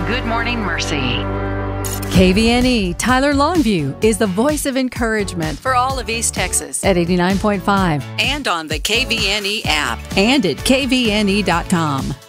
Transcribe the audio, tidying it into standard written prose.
Good Morning Mercy. KVNE Tyler Longview is the voice of encouragement for all of East Texas at 89.5 and on the KVNE app and at kvne.com.